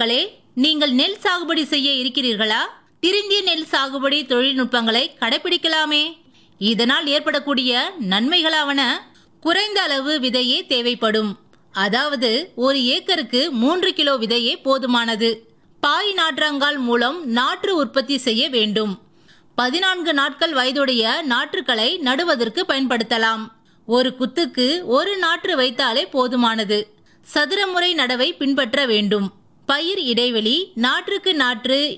மக்களே, நீங்கள் நெல் சாகுபடி செய்ய இருக்கிறீர்களா? திருந்திய நெல் சாகுபடி தொழில்நுட்பங்களை கடைபிடிக்கலாமே. இதனால் ஏற்படக்கூடிய நன்மைகளாவன: குறைந்த அளவு விதையே தேவைப்படும். அதாவது ஒரு ஏக்கருக்கு 3 கிலோ விதையே போதுமானது. பாய் நாற்றங்கால் மூலம் நாற்று உற்பத்தி செய்ய வேண்டும். 14 நாட்கள் வயதுடைய நாற்றுக்களை நடுவதற்கு பயன்படுத்தலாம். ஒரு குத்துக்கு ஒரு நாற்று வைத்தாலே போதுமானது. சதுரமுறை நடவை பின்பற்ற வேண்டும். பயிர் இடைவெளி நாற்றுக்கு நாற்று